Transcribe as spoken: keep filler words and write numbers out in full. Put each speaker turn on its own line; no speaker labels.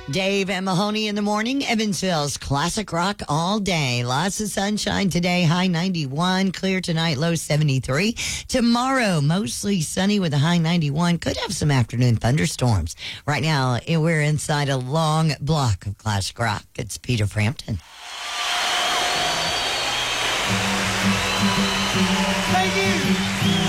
Dave and Mahoney in the morning. Evansville's classic rock all day. Lots of sunshine today, high ninety-one. Clear tonight, low seventy-three. Tomorrow, mostly sunny with a high ninety-one. Could have some afternoon thunderstorms. Right now, we're inside a long block of classic rock. It's Peter Frampton.